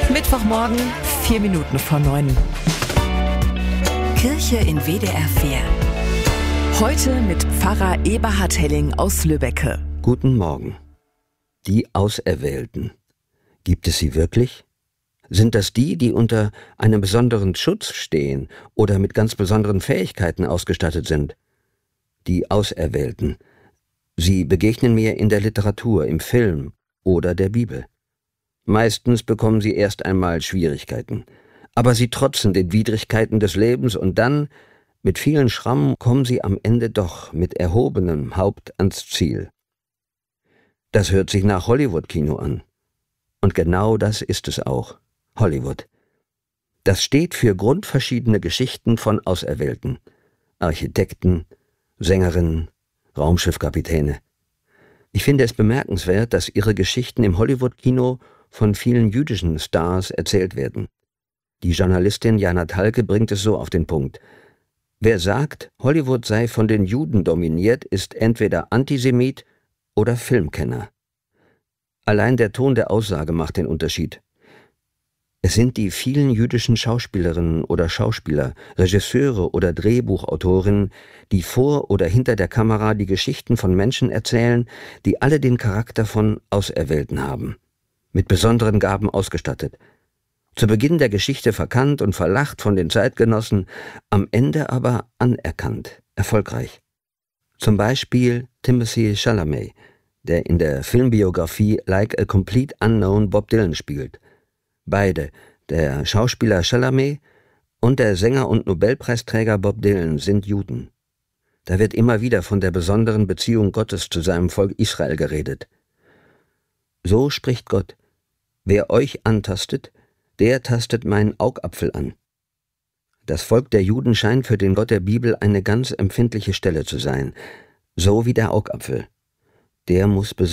Mittwochmorgen, 4 Minuten vor 9. Kirche in WDR 4. Heute mit Pfarrer Eberhard Helling aus Lübbecke. Guten Morgen. Die Auserwählten. Gibt es sie wirklich? Sind das die, die unter einem besonderen Schutz stehen oder mit ganz besonderen Fähigkeiten ausgestattet sind? Die Auserwählten. Sie begegnen mir in der Literatur, im Film oder der Bibel. Meistens bekommen sie erst einmal Schwierigkeiten. Aber sie trotzen den Widrigkeiten des Lebens und dann, mit vielen Schrammen, kommen sie am Ende doch mit erhobenem Haupt ans Ziel. Das hört sich nach Hollywood-Kino an. Und genau das ist es auch. Hollywood. Das steht für grundverschiedene Geschichten von Auserwählten. Architekten, Sängerinnen, Raumschiffkapitäne. Ich finde es bemerkenswert, dass ihre Geschichten im Hollywood-Kino von vielen jüdischen Stars erzählt werden. Die Journalistin Jana Thalke bringt es so auf den Punkt. Wer sagt, Hollywood sei von den Juden dominiert, ist entweder Antisemit oder Filmkenner. Allein der Ton der Aussage macht den Unterschied. Es sind die vielen jüdischen Schauspielerinnen oder Schauspieler, Regisseure oder Drehbuchautorinnen, die vor oder hinter der Kamera die Geschichten von Menschen erzählen, die alle den Charakter von Auserwählten haben, mit besonderen Gaben ausgestattet. Zu Beginn der Geschichte verkannt und verlacht von den Zeitgenossen, am Ende aber anerkannt, erfolgreich. Zum Beispiel Timothée Chalamet, der in der Filmbiografie Like a Complete Unknown Bob Dylan spielt. Beide, der Schauspieler Chalamet und der Sänger und Nobelpreisträger Bob Dylan, sind Juden. Da wird immer wieder von der besonderen Beziehung Gottes zu seinem Volk Israel geredet. So spricht Gott: Wer euch antastet, der tastet meinen Augapfel an. Das Volk der Juden scheint für den Gott der Bibel eine ganz empfindliche Stelle zu sein, so wie der Augapfel. Der muss besonders